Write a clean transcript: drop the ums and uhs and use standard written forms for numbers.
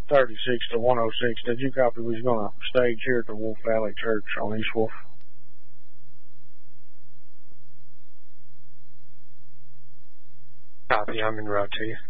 36 to 106. Did you copy we was going to stage here at the Wolf Valley Church on East Wolf? Copy, I'm en route to you.